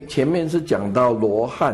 前面是讲到罗汉，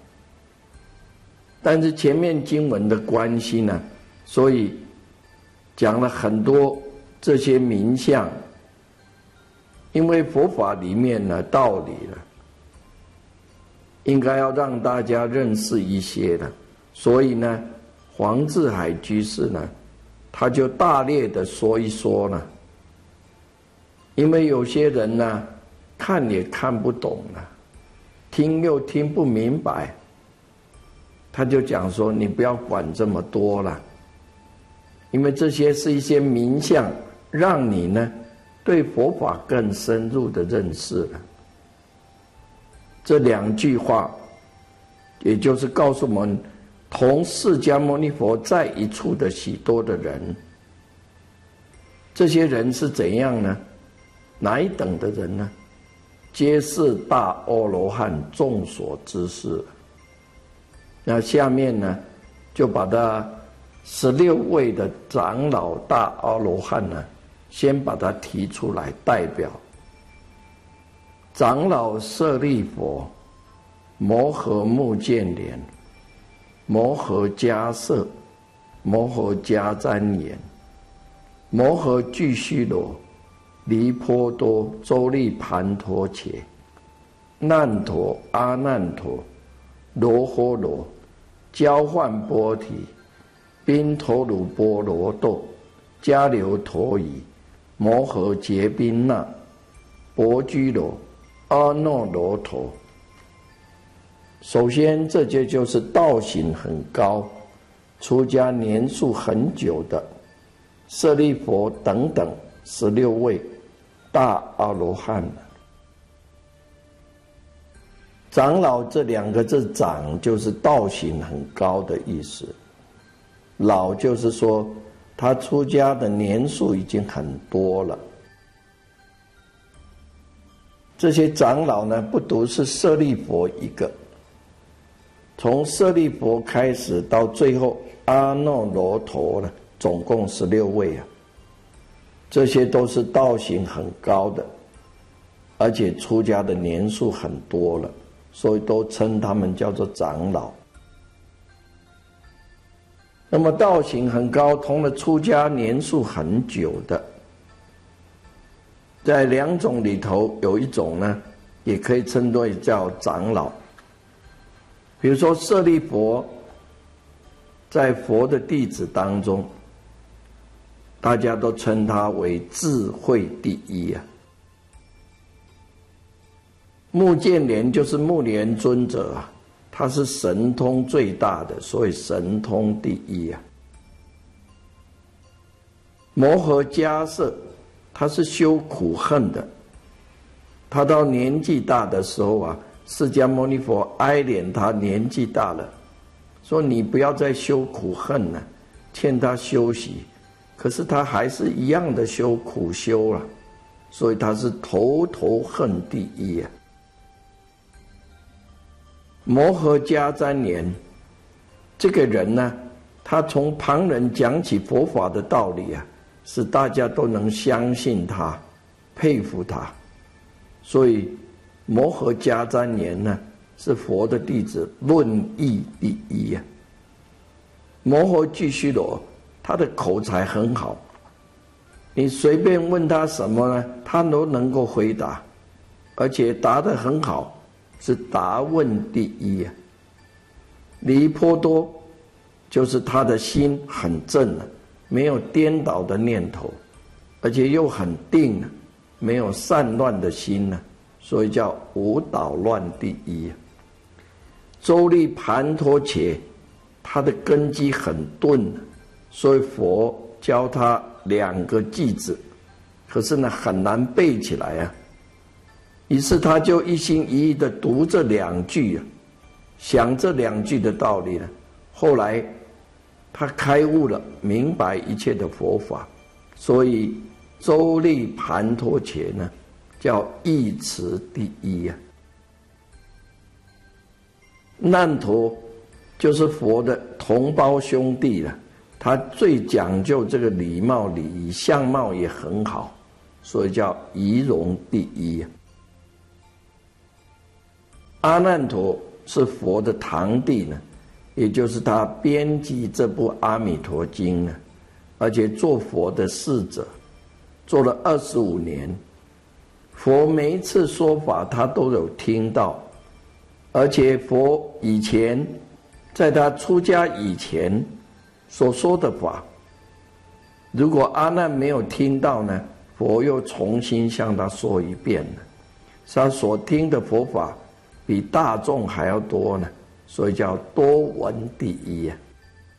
但是前面经文的关系呢，所以讲了很多这些名相。因为佛法里面呢道理呢，应该要让大家认识一些的，所以呢，黄志海居士呢，他就大略的说一说呢。因为有些人呢，看也看不懂了，听又听不明白，他就讲说：你不要管这么多了，因为这些是一些名相，让你呢对佛法更深入的认识了。这两句话，也就是告诉我们，同释迦牟尼佛在一处的许多的人，这些人是怎样呢？哪一等的人呢？皆是大阿罗汉众所知识。那下面呢，就把它16位的长老大阿罗汉呢，先把它提出来代表。长老舍利弗、摩诃目犍连、摩诃迦叶、摩诃迦旃延、摩诃俱须罗、离婆多、周利盘陀伽、难陀、阿难陀、罗诃罗、交换波提、宾陀鲁波罗豆、迦留陀夷、摩诃结宾那、薄居罗、阿耨罗陀。首先，这些就是道行很高、出家年数很久的舍利弗等等16位大阿罗汉。长老这两个字，长就是道行很高的意思，老就是说他出家的年数已经很多了。这些长老呢，不独是舍利弗一个，从舍利弗开始到最后阿耨罗陀呢，总共16位啊。这些都是道行很高的，而且出家的年数很多了，所以都称他们叫做长老。那么道行很高，同了出家年数很久的，在两种里头有一种呢，也可以称作叫长老。比如说舍利弗，在佛的弟子当中，大家都称他为智慧第一啊。目犍连就是目连尊者啊，他是神通最大的，所以神通第一啊。摩诃迦叶，他是修苦恨的，他到年纪大的时候啊，释迦牟尼佛哀怜他年纪大了，说你不要再修苦恨了，劝他休息。可是他还是一样的修苦修了，所以他是头头恨第一啊。摩诃迦旃延这个人呢，他从旁人讲起佛法的道理啊，使大家都能相信他、佩服他，所以摩诃迦旃延呢，是佛的弟子论义第一啊。摩诃俱须罗，他的口才很好，你随便问他什么呢，他都能够回答，而且答得很好，是答问第一啊。离婆多就是他的心很正啊，没有颠倒的念头，而且又很定啊，没有散乱的心啊，所以叫无捣乱第一啊。周利盘陀伽，他的根基很钝啊，所以佛教他2个偈子，可是呢很难背起来啊。于是他就一心一意的读这2句啊，想这2句的道理呢。后来他开悟了，明白一切的佛法，所以周利盘陀伽呢，叫义持第一啊。难陀就是佛的同胞兄弟了。他最讲究这个礼貌礼仪，相貌也很好，所以叫仪容第一。 阿难陀是佛的堂弟呢，也就是他编辑这部《阿弥陀经》呢，而且做佛的侍者，做了25年。佛每一次说法，他都有听到，而且佛以前在他出家以前所说的法，如果阿难没有听到呢，佛又重新向他说一遍了。他所听的佛法比大众还要多呢，所以叫多闻第一啊。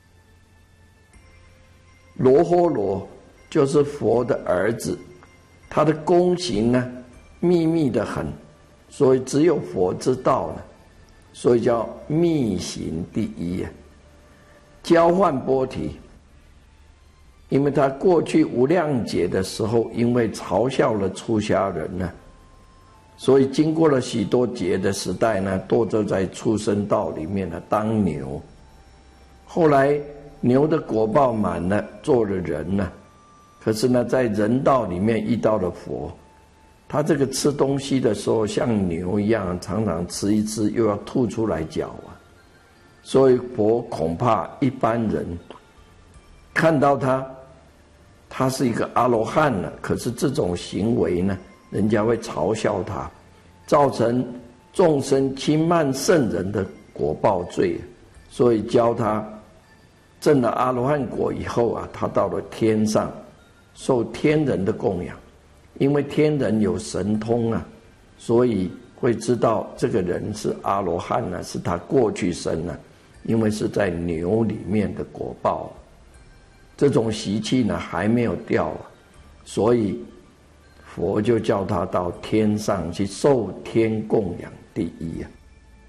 罗诃罗就是佛的儿子，他的功行呢秘密的很，所以只有佛知道了，所以叫密行第一啊。交换波提，因为他过去无量劫的时候，因为嘲笑了出家人呢，所以经过了许多劫的时代呢，堕落在畜生道里面呢当牛。后来牛的果报满了，做了人呢，可是呢，在人道里面遇到了佛。他这个吃东西的时候像牛一样，常常吃一吃又要吐出来嚼啊，所以佛恐怕一般人看到他是一个阿罗汉了，可是这种行为呢，人家会嘲笑他，造成众生轻慢圣人的果报罪，所以教他证了阿罗汉果以后啊，他到了天上受天人的供养。因为天人有神通啊，所以会知道这个人是阿罗汉呢，是他过去生呢，因为是在牛里面的果报，这种习气呢还没有掉啊，所以佛就叫他到天上去受天供养第一啊。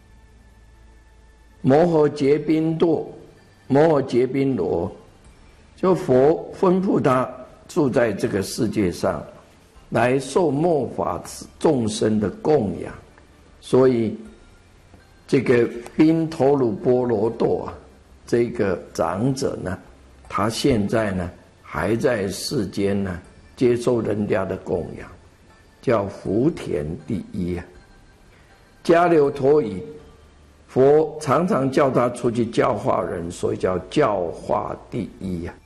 摩诃结宾堕，摩诃结宾罗，就佛吩咐他住在这个世界上，来受末法众生的供养，所以这个宾陀卢波罗堕啊，这个长者呢，他现在呢还在世间呢接受人家的供养，叫福田第一啊。迦留陀夷，佛常常叫他出去教化人，所以叫教化第一啊。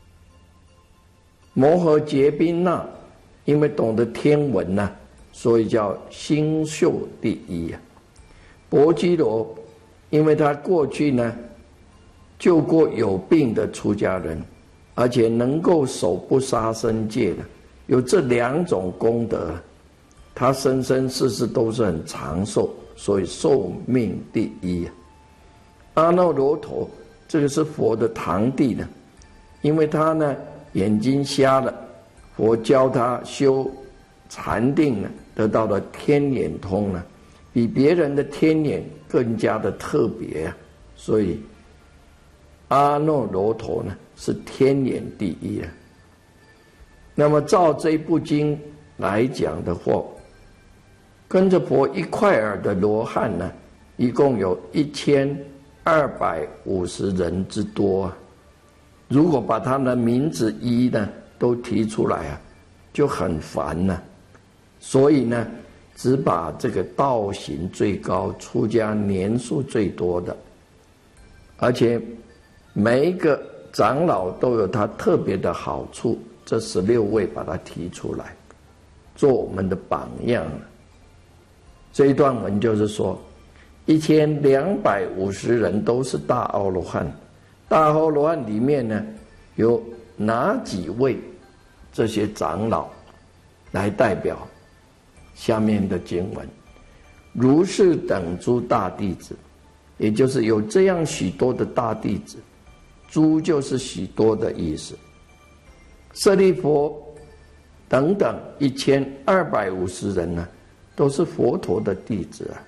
摩诃结宾那，因为懂得天文呢，所以叫星宿第一啊。薄居罗，因为他过去呢救过有病的出家人，而且能够守不杀生戒的，有这2种功德，他生生世世都是很长寿，所以寿命第一啊。阿耨罗陀，这个是佛的堂弟呢，因为他呢眼睛瞎了，佛教他修禅定呢，得到了天眼通呢，比别人的天眼更加的特别啊，所以阿耨罗陀呢是天眼第一啊。那么照这部经来讲的话，跟着佛一块儿的罗汉呢，一共有1250人之多啊。如果把他的名字一呢都提出来啊，就很烦了。所以呢，只把这个道行最高、出家年数最多的，而且每一个长老都有他特别的好处，这16位把它提出来，做我们的榜样。这一段文就是说，1250人都是大阿罗汉。大阿罗汉里面呢，有哪几位这些长老来代表？下面的经文，如是等诸大弟子，也就是有这样许多的大弟子，诸就是许多的意思。舍利弗等等1250人呢，都是佛陀的弟子啊，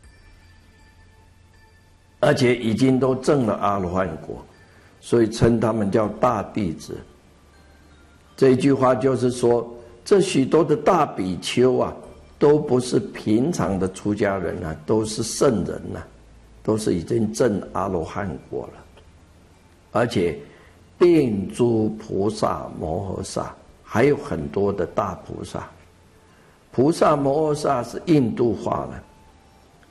而且已经都证了阿罗汉果，所以称他们叫大弟子。这一句话就是说，这许多的大比丘啊，都不是平常的出家人啊，都是圣人啊，都是已经证阿罗汉果了，而且遍诸菩萨摩诃萨，还有很多的大菩萨。菩萨摩诃萨是印度话了，